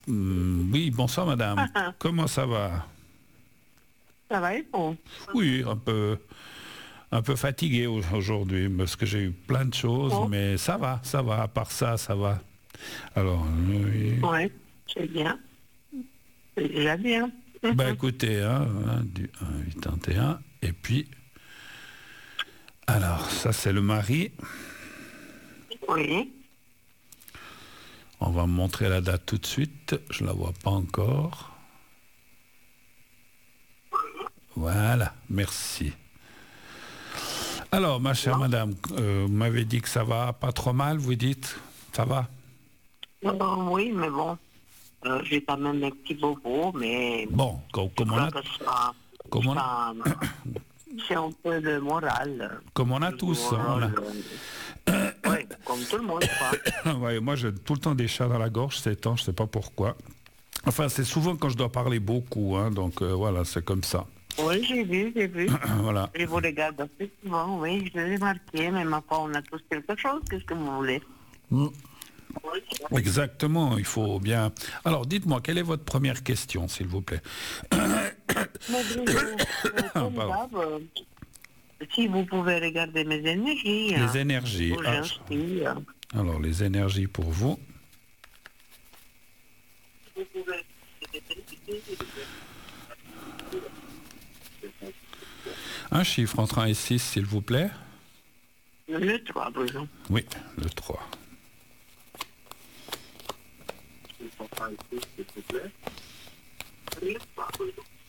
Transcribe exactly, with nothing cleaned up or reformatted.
Mm, oui, bonsoir madame. Comment ça va? Ça va et bon. Oui, un peu, un peu fatigué au- aujourd'hui parce que j'ai eu plein de choses, Bon. mais ça va, ça va. À part ça, ça va. Alors, oui. Oui, c'est bien. C'est déjà bien. Bah écoutez, hein, hein, du un, huit, un, et un, et puis, alors, ça c'est le mari. Oui. On va me montrer la date tout de suite. Je la vois pas encore. Voilà, merci. Alors, ma chère madame, euh, vous m'avez dit que ça va pas trop mal, vous dites? Ça va? Euh, oui, mais bon, euh, j'ai quand même un petit bobo, mais Bon, co- je comme on crois a, que ça, comme on, ça c'est un peu de morale. comme on a Je joue tous, un hein, on a- rôle, euh, oui, comme tout le monde, quoi. Ouais, moi j'ai tout le temps des chats dans la gorge ces temps, je sais pas pourquoi. Enfin, c'est souvent quand je dois parler beaucoup, hein, donc euh, voilà, c'est comme ça. Oui, j'ai vu, j'ai vu. Voilà. Je vous regarde assez souvent, oui, je l'ai remarqué, mais ma foi, on a tous quelque chose, qu'est-ce que vous voulez? Mm. Exactement, il faut bien. Alors, dites-moi, quelle est votre première question, s'il vous plaît? Mais Bruno, euh, comme Pardon. d'hab, euh, si vous pouvez regarder mes énergies, Les hein, énergies. où Ah, j'en suis, hein. alors, les énergies pour vous. Vous pouvez... Un chiffre entre un et six, s'il vous plaît. Le trois, Bruno. Oui, le trois. Le trois, Bruno.